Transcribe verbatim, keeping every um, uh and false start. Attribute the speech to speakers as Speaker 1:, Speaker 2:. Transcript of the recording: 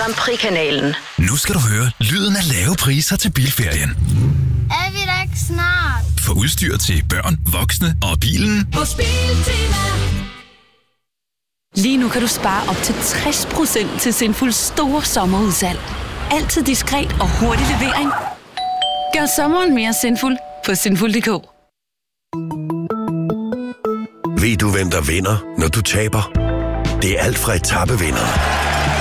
Speaker 1: Grand Prix-kanalen.
Speaker 2: Nu skal du høre lyden af lave priser til bilferien.
Speaker 3: Er vi der ikke snart?
Speaker 2: For udstyr til børn, voksne og bilen.
Speaker 4: Hos Biltema.
Speaker 5: Lige nu kan du spare op til tres procent til Sinfuls store sommerudsalg. Altid diskret og hurtig levering. Gør sommeren mere sinful på sinful punktum d k.
Speaker 6: Ved du, hvem der vinder, når du taber? Det er alt fra etapevindere